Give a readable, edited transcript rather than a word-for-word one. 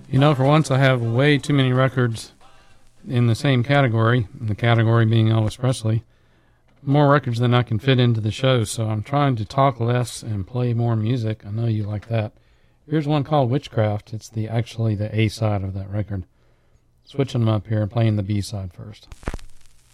You know, for once I have way too many records in the same category, the category being Elvis Presley. More records than I can fit into the show, so I'm trying to talk less and play more music. I know you like that. Here's one called Witchcraft. It's actually the A side of that record. Switching them up here and playing the B side first.